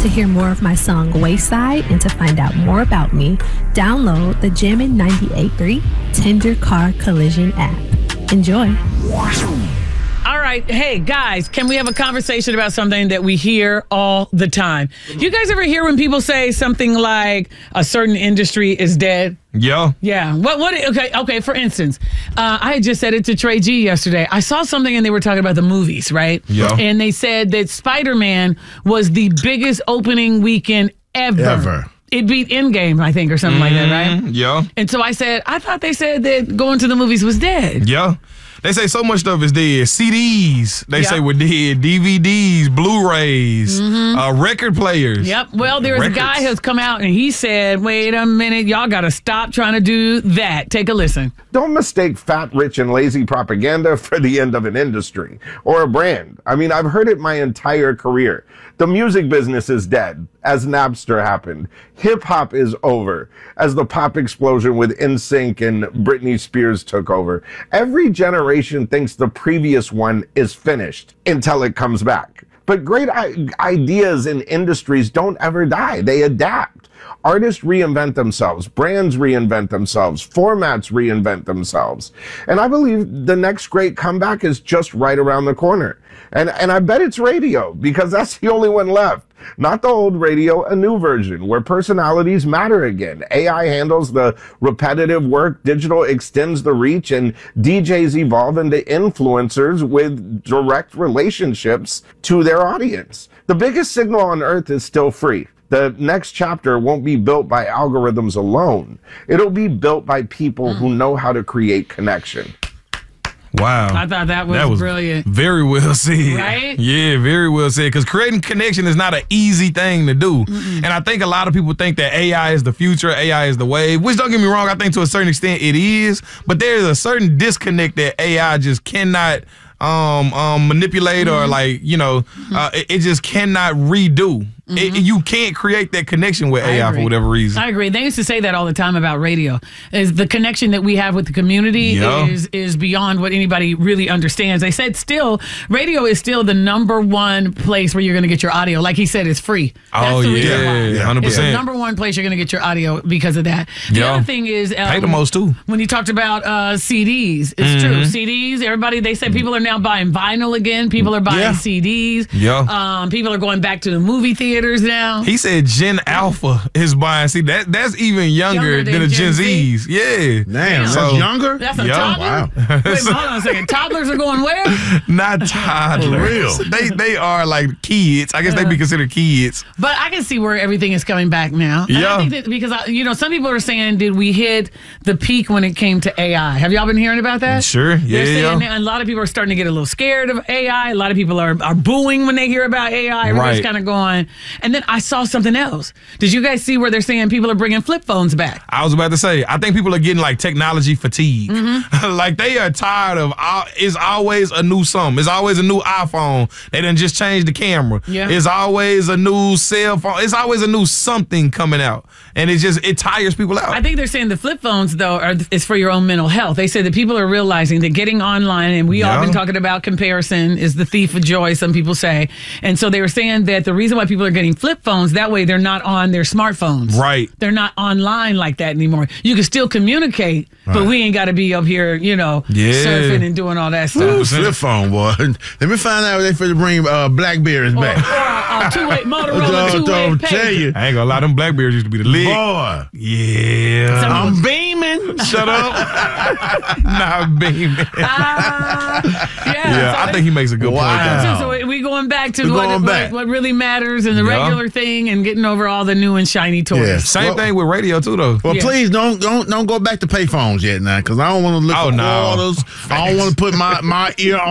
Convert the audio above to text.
To hear more of my song Wayside and to find out more about me, download the Jammin' 98.3 Tender Car Collision app. Enjoy. All right. Hey, guys, can we have a conversation about something that we hear all the time? You guys ever hear when people say something like a certain industry is dead? Yeah. Yeah. Okay. For instance, I had just said it to Trey G yesterday. I saw something and they were talking about the movies, right? Yeah. And they said that Spider-Man was the biggest opening weekend ever. It beat Endgame, I think, or something like that, right? Yeah. And so I said, I thought they said that going to the movies was dead. Yeah. They say so much stuff is dead. CDs, they say were dead. DVDs, Blu-rays, record players. Yep. Well, there's a guy who's come out and he said, wait a minute, y'all got to stop trying to do that. Take a listen. Don't mistake fat, rich, and lazy propaganda for the end of an industry or a brand. I mean, I've heard it my entire career. The music business is dead, as Napster happened. Hip-hop is over, as the pop explosion with NSYNC and Britney Spears took over. Every generation thinks the previous one is finished until it comes back. But great ideas in industries don't ever die. They adapt. Artists reinvent themselves. Brands reinvent themselves. Formats reinvent themselves. And I believe the next great comeback is just right around the corner. And I bet it's radio, because that's the only one left. Not the old radio, a new version where personalities matter again. AI handles the repetitive work, digital extends the reach, and DJs evolve into influencers with direct relationships to their audience. The biggest signal on earth is still free. The next chapter won't be built by algorithms alone. It'll be built by people who know how to create connection. Wow. I thought that was brilliant. Very well said. Right? Yeah, very well said. Because creating connection is not an easy thing to do. And I think a lot of people think that AI is the future, AI is the wave, which don't get me wrong, I think to a certain extent it is. But there's a certain disconnect that AI just cannot manipulate or it just cannot redo. You can't create that connection with AI for whatever reason. I agree. They used to say that all the time about radio. Is the connection that we have with the community is beyond what anybody really understands. They said radio is still the number one place where you're going to get your audio. Like he said, it's free. That's the reason why. 100%. It's the number one place you're going to get your audio because of that. The other thing is pay the most too. When you talked about CDs, it's true. CDs. Everybody, they said people are now buying vinyl again. People are buying CDs. Yeah. People are going back to the movie theaters now. He said Gen Alpha is buying. See, that's even younger than the Gen Zs. Yeah. Damn, that's younger? That's a toddler? Wow. Wait, hold on a second. Toddlers are going where? Not toddlers. For real. They are like kids. I guess they be considered kids. But I can see where everything is coming back now. And I think that because, some people are saying, did we hit the peak when it came to AI? Have y'all been hearing about that? Sure. Yeah. They're saying that a lot of people are starting to get a little scared of AI. A lot of people are booing when they hear about AI. Everybody's kind of going. And then I saw something else. Did you guys see where they're saying people are bringing flip phones back? I was about to say, I think people are getting like technology fatigue. Like they are tired of, it's always a new something. It's always a new iPhone. They done just changed the camera. Yeah. It's always a new cell phone. It's always a new something coming out. And it tires people out. I think they're saying the flip phones, though, is for your own mental health. They say that people are realizing that getting online, and we all been talking about comparison, is the thief of joy, some people say. And so they were saying that the reason why people are getting flip phones, that way they're not on their smartphones. Right. They're not online like that anymore. You can still communicate, but we ain't got to be up here, surfing and doing all that stuff. Ooh, flip phone, boy. Let me find out if they finna bring Blackberries back. Or two-way Motorola two-way pager. Tell you. I ain't gonna lie, them Blackberries used to be the lick. Boy. Yeah. I'm beaming. Shut up. Not beaming. Yeah, I think he makes a good point. Though. So we going back to what really matters and the regular thing and getting over all the new and shiny toys. Yeah. Same thing with radio too, though. Well, please don't go back to payphones yet now, because I don't want to look for orders. I don't want to put my ear